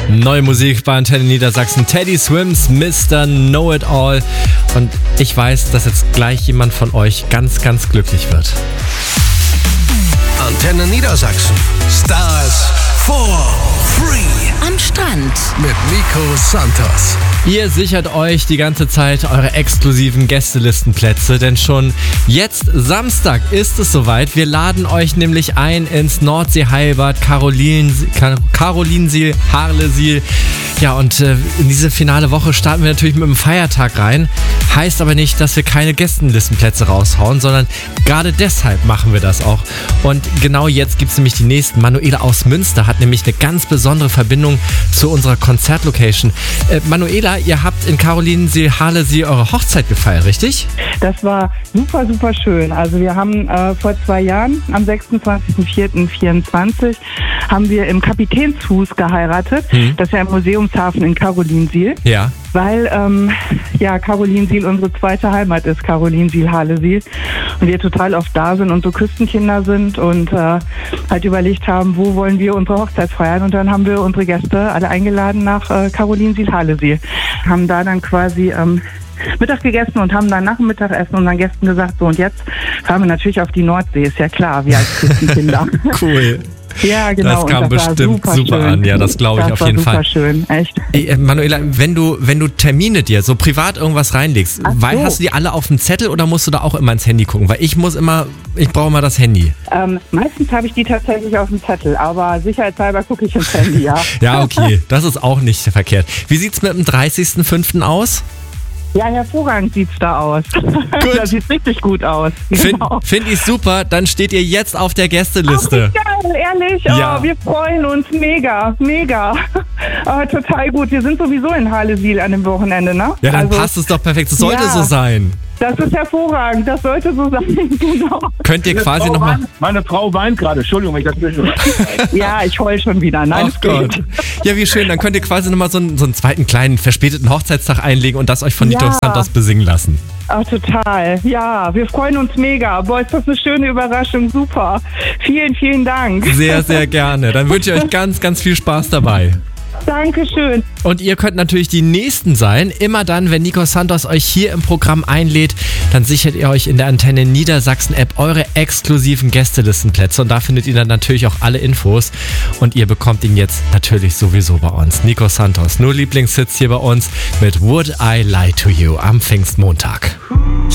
Neue Musik bei Antenne Niedersachsen. Teddy Swims, Mr. Know-It-All. Und ich weiß, dass jetzt gleich jemand von euch ganz, ganz glücklich wird. Antenne Niedersachsen. Stars for free. Am Strand. Mit Nico Santos. Ihr sichert euch die ganze Zeit eure exklusiven Gästelistenplätze, denn schon jetzt Samstag ist es soweit. Wir laden euch nämlich ein ins Nordsee-Heilbad Karolinsiel, Harlesiel. Ja, und in diese finale Woche starten wir natürlich mit einem Feiertag rein. Heißt aber nicht, dass wir keine Gästelistenplätze raushauen, sondern gerade deshalb machen wir das auch. Und genau jetzt gibt es nämlich die nächsten. Manuela aus Münster hat nämlich eine ganz besondere Verbindung zu unserer Konzertlocation. Manuela, ihr habt in Karolinsiel, Harlesiel eure Hochzeit gefeiert, richtig? Das war super, super schön. Also wir haben vor 2 Jahren, am 26.04.24, haben wir im Kapitänshus geheiratet. Das ist ja im Museumshafen in Karolinsiel. Ja. Weil Karolinsiel unsere zweite Heimat ist, Karolinsiel, Harlesiel. Und wir total oft da sind und so Küstenkinder sind und halt überlegt haben, wo wollen wir unsere Hochzeit feiern. Und dann haben wir unsere Gäste alle eingeladen nach Karolinsiel, Harlesiel. Haben da dann quasi Mittag gegessen und haben dann nach dem Mittagessen unseren Gästen gesagt, so und jetzt fahren wir natürlich auf die Nordsee, ist ja klar, wir als Küstenkinder. Cool. Ja, genau. Das kam bestimmt super an. Ja, das glaube ich auf jeden Fall. Das war super schön, echt. Manuela, wenn du Termine dir so privat irgendwas reinlegst, hast du die alle auf dem Zettel oder musst du da auch immer ins Handy gucken? Weil ich brauche immer das Handy. Meistens habe ich die tatsächlich auf dem Zettel, aber sicherheitshalber gucke ich ins Handy, ja. Ja, okay. Das ist auch nicht verkehrt. Wie sieht's mit dem 30.05. aus? Ja, hervorragend sieht's da aus. Gut. Das sieht richtig gut aus. Genau. Find ich super, dann steht ihr jetzt auf der Gästeliste. Ach, geil, ehrlich. Ja. Oh, wir freuen uns mega, mega. Total gut. Wir sind sowieso in Harlesiel an dem Wochenende, ne? Ja, dann passt es doch perfekt. Es sollte so sein. Das ist hervorragend, das sollte so sein, genau. Könnt ihr quasi nochmal... Meine Frau weint gerade, Entschuldigung, wenn ich das bisschen... Ja, ich heul schon wieder, nein, Ach Gott. Ja, wie schön, dann könnt ihr quasi nochmal so einen zweiten kleinen verspäteten Hochzeitstag einlegen und das euch von Nico Santos besingen lassen. Ach, total, ja, wir freuen uns mega. Boah, ist das eine schöne Überraschung, super. Vielen, vielen Dank. Sehr, sehr gerne. Dann wünsche ich euch ganz, ganz viel Spaß dabei. Dankeschön. Und ihr könnt natürlich die Nächsten sein. Immer dann, wenn Nico Santos euch hier im Programm einlädt, dann sichert ihr euch in der Antenne Niedersachsen App eure exklusiven Gästelistenplätze. Und da findet ihr dann natürlich auch alle Infos. Und ihr bekommt ihn jetzt natürlich sowieso bei uns. Nico Santos, nur Lieblingshits hier bei uns mit Would I Lie to You am Pfingstmontag.